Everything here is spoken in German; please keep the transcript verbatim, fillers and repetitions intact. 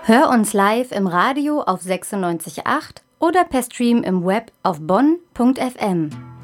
Hör uns live im Radio auf sechsundneunzig Komma acht oder per Stream im Web auf bonn punkt f m.